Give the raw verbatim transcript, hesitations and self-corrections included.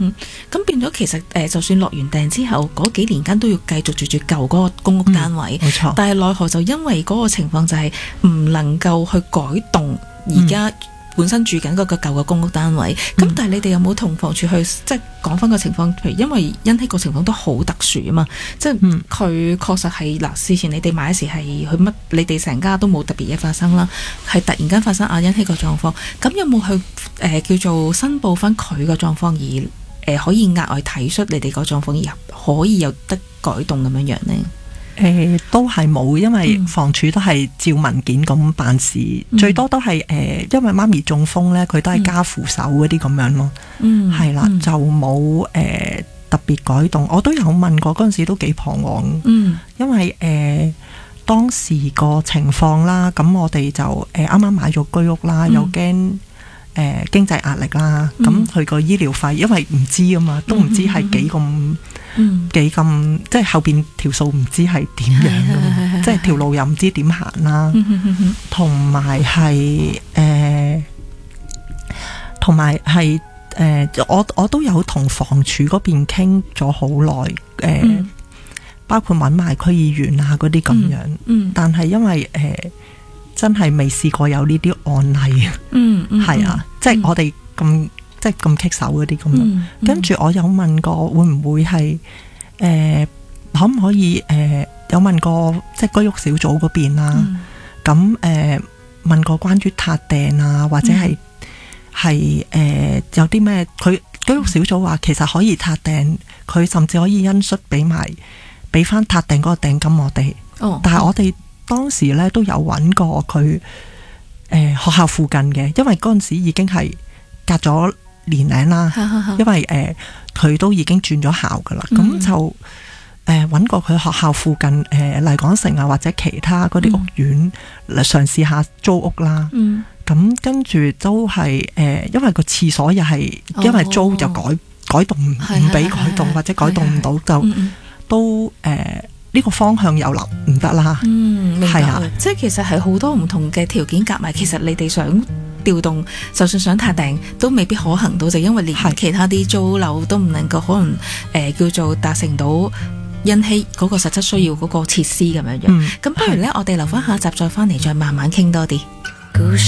哼，咁變咗其實誒、呃，就算落完訂之後，嗰幾年間都要繼續住住舊嗰個公屋單位，冇錯、嗯。但係奈何就因為嗰個情況就係唔能夠去改動而家本身住緊嗰個舊嘅公屋單位。咁、嗯、但係你哋有冇同房署去即係講翻個情況？譬如因為欣禧個情況都好特殊啊嘛，即係佢確實係嗱，事前你哋買嗰時係佢乜，你哋成家都冇特別嘢發生啦，係突然間發生阿欣禧個狀況。咁有冇去誒、呃、叫做申報翻佢個狀況而誒、呃、可以額外提出你哋個狀況而可以有得改動咁樣樣呢？ 誒、呃，都係冇，因為房署都係照文件咁辦事，嗯、最多都係誒、呃，因為媽咪中風咧，佢都係加扶手嗰啲咁樣咯。嗯，係啦，嗯、就冇誒、呃、特別改動。我都有問過，嗰陣時都幾彷徨。嗯，因為誒、呃、當時個情況啦，咁我哋就誒啱啱買咗居屋啦，又驚誒、呃、經濟壓力啦，咁佢個醫療費，因為唔知啊嘛，都唔知係幾咁。嗯，幾咁即係後邊條數唔知係點樣咯，即係條路又唔知點行啦，同埋係誒，同埋係誒，我我都有同房署嗰邊傾咗好耐，誒、呃嗯，包括揾埋區議員啊嗰啲咁樣，嗯嗯、但係因為誒、呃、真係未試過有呢啲案例，嗯，係、嗯、啊，嗯、即係我哋咁。即係咁棘手嗰啲咁咯，跟住我有問過會唔會係誒、呃、可唔可以誒、呃、有問過即係居屋小組嗰邊啦，咁誒、嗯呃、問過關於撻訂啊，或者係係誒有啲咩佢居屋小組話其實可以撻訂，佢甚至可以恩恤俾埋俾翻撻訂嗰個訂金我哋，哦、但係我哋當時咧都有揾過佢誒、呃、學校附近嘅，因為嗰陣時已經係隔咗年齡啦，因為誒佢、呃、都已經轉咗校噶啦，咁、嗯、就誒揾、呃、過佢學校附近誒麗港城啊或者其他嗰啲屋苑嚟嘗試下租屋啦。咁、嗯、跟住都係誒、呃，因為個廁所又係因為租就改、哦、改動唔俾改動或者改動唔到就嗯嗯都誒呢、呃這個方向又諗唔得啦。嗯，明白。係啊， 即係其實係好多唔同嘅條件夾埋，其實你哋想調動，就算想撻訂都未必可行到，就因為連其他啲租樓都唔能夠可能誒、呃、叫做達成到欣禧嗰個實質需要嗰個設施咁樣樣。咁、嗯、不如呢，我哋留翻下集再翻嚟再慢慢傾多啲。